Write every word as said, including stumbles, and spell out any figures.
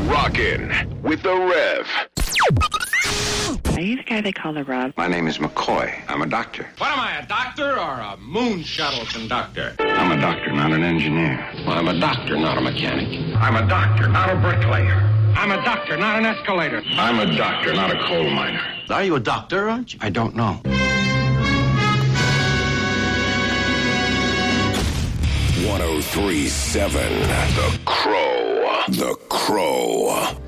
Rockin' with the Rev. Are you the guy they call the Rob? My name is McCoy. I'm a doctor. What am I, a doctor or a moon shuttle conductor? I'm a doctor, not an engineer. Well, I'm a doctor, not a mechanic. I'm a doctor, not a bricklayer. I'm a doctor, not an escalator. I'm a doctor, not a coal miner. Are you a doctor, aren't you? I don't know. one oh three point seven The Crow. The Crow.